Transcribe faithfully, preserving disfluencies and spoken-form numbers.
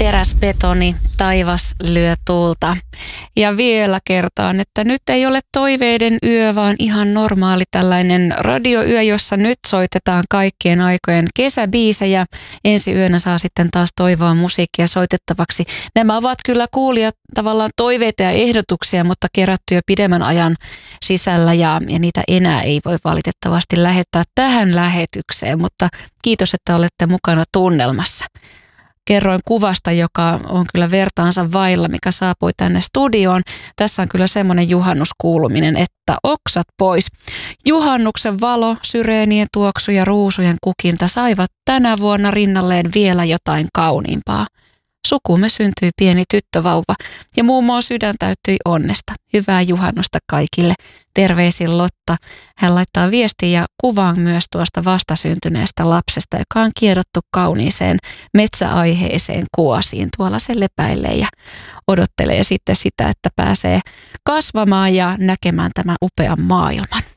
teräsbetoni, taivas lyö tuulta. Ja vielä kertaan, että nyt ei ole toiveiden yö, vaan ihan normaali tällainen radioyö, jossa nyt soitetaan kaikkien aikojen kesäbiisejä. Ensi yönä saa sitten taas toivoa musiikkia soitettavaksi. Nämä ovat kyllä kuulijat tavallaan toiveita ja ehdotuksia, mutta kerätty jo pidemmän ajan sisällä ja, ja niitä enää ei voi valitettavasti lähettää tähän lähetykseen, mutta kiitos, että olette mukana tunnelmassa. Kerroin kuvasta, joka on kyllä vertaansa vailla, mikä saapui tänne studioon. Tässä on kyllä semmoinen juhannuskuuluminen, että oksat pois. Juhannuksen valo, syreenien tuoksu ja ruusujen kukinta saivat tänä vuonna rinnalleen vielä jotain kauniimpaa. Sukumme syntyi pieni tyttövauva ja muummoon sydän täyttyi onnesta. Hyvää juhannusta kaikille. Terveisin Lotta. Hän laittaa viestiä ja kuvaan myös tuosta vastasyntyneestä lapsesta, joka on kiedottu kauniiseen metsäaiheeseen kuosiin. Tuolla se lepäilee ja odottelee sitten sitä, että pääsee kasvamaan ja näkemään tämän upean maailman.